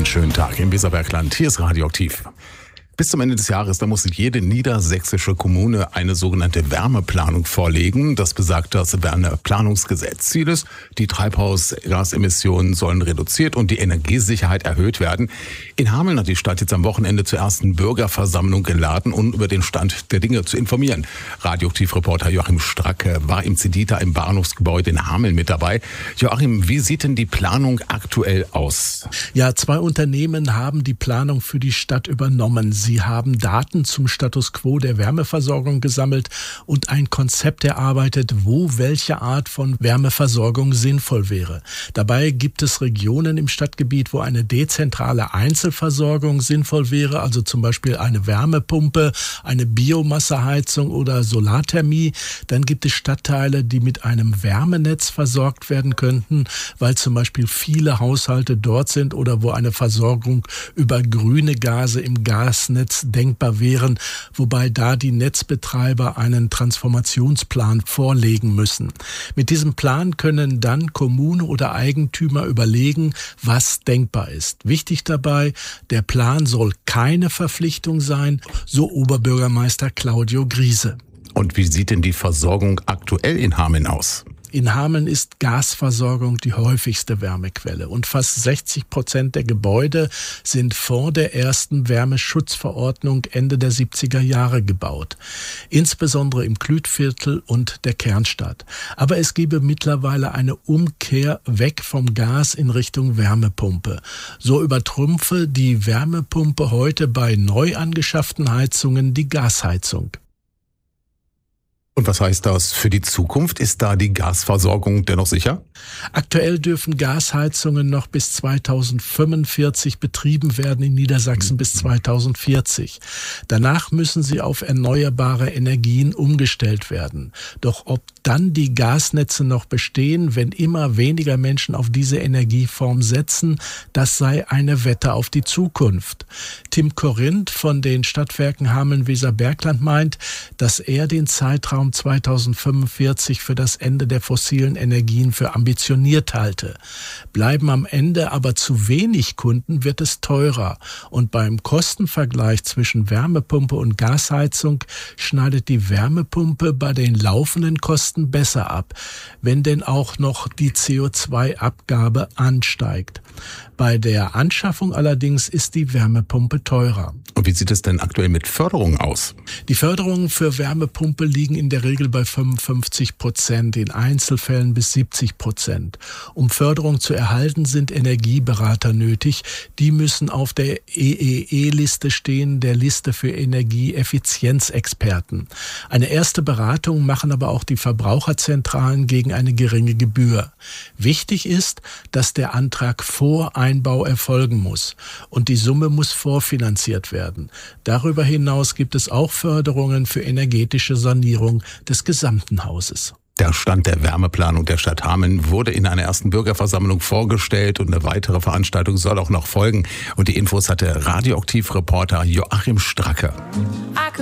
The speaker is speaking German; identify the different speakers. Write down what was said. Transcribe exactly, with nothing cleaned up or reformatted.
Speaker 1: Einen schönen Tag im Weserbergland. Hier ist Radioaktiv. Bis zum Ende des Jahres, da muss jede niedersächsische Kommune eine sogenannte Wärmeplanung vorlegen. Das besagt das Wärmeplanungsgesetz. Ziel ist, die Treibhausgasemissionen sollen reduziert und die Energiesicherheit erhöht werden. In Hameln hat die Stadt jetzt am Wochenende zur ersten Bürgerversammlung geladen, um über den Stand der Dinge zu informieren. Radioaktiv-Reporter Joachim Stracke war im Zedita im Bahnhofsgebäude in Hameln mit dabei. Joachim, wie sieht denn die Planung aktuell aus?
Speaker 2: Ja, zwei Unternehmen haben die Planung für die Stadt übernommen. Sie haben Daten zum Status quo der Wärmeversorgung gesammelt und ein Konzept erarbeitet, wo welche Art von Wärmeversorgung sinnvoll wäre. Dabei gibt es Regionen im Stadtgebiet, wo eine dezentrale Einzelversorgung sinnvoll wäre, also zum Beispiel eine Wärmepumpe, eine Biomasseheizung oder Solarthermie. Dann gibt es Stadtteile, die mit einem Wärmenetz versorgt werden könnten, weil zum Beispiel viele Haushalte dort sind oder wo eine Versorgung über grüne Gase im Gasnetz denkbar wären, wobei da die Netzbetreiber einen Transformationsplan vorlegen müssen. Mit diesem Plan können dann Kommune oder Eigentümer überlegen, was denkbar ist. Wichtig dabei, der Plan soll keine Verpflichtung sein, so Oberbürgermeister Claudio Griese.
Speaker 1: Und wie sieht denn die Versorgung aktuell in Hameln aus?
Speaker 2: In Hameln ist Gasversorgung die häufigste Wärmequelle und fast sechzig Prozent der Gebäude sind vor der ersten Wärmeschutzverordnung Ende der siebziger Jahre gebaut. Insbesondere im Klütviertel und der Kernstadt. Aber es gebe mittlerweile eine Umkehr weg vom Gas in Richtung Wärmepumpe. So übertrumpfe die Wärmepumpe heute bei neu angeschafften Heizungen die Gasheizung.
Speaker 1: Und was heißt das für die Zukunft? Ist da die Gasversorgung dennoch sicher?
Speaker 2: Aktuell dürfen Gasheizungen noch bis zweitausendfünfundvierzig betrieben werden, in Niedersachsen bis zweitausendvierzig. Danach müssen sie auf erneuerbare Energien umgestellt werden. Doch ob dann die Gasnetze noch bestehen, wenn immer weniger Menschen auf diese Energieform setzen, das sei eine Wette auf die Zukunft. Tim Korinth von den Stadtwerken Hameln-Weserbergland meint, dass er den Zeitraum zweitausendfünfundvierzig für das Ende der fossilen Energien für ambitioniert halte. Bleiben am Ende aber zu wenig Kunden, wird es teurer. Und beim Kostenvergleich zwischen Wärmepumpe und Gasheizung schneidet die Wärmepumpe bei den laufenden Kosten besser ab, wenn denn auch noch die C O zwei Abgabe ansteigt. Bei der Anschaffung allerdings ist die Wärmepumpe teurer.
Speaker 1: Und wie sieht es denn aktuell mit Förderungen aus?
Speaker 2: Die Förderungen für Wärmepumpe liegen in der Regel bei fünfundfünfzig Prozent, in Einzelfällen bis siebzig Prozent. Um Förderung zu erhalten, sind Energieberater nötig. Die müssen auf der E E E-Liste stehen, der Liste für Energieeffizienzexperten. Eine erste Beratung machen aber auch die Verbraucherzentralen gegen eine geringe Gebühr. Wichtig ist, dass der Antrag vor Einbau erfolgen muss und die Summe muss vorfinanziert werden. Darüber hinaus gibt es auch Förderungen für energetische Sanierung des gesamten Hauses.
Speaker 1: Der Stand der Wärmeplanung der Stadt Hameln wurde in einer ersten Bürgerversammlung vorgestellt und eine weitere Veranstaltung soll auch noch folgen. Und die Infos hatte Radioaktiv-Reporter Joachim Stracke.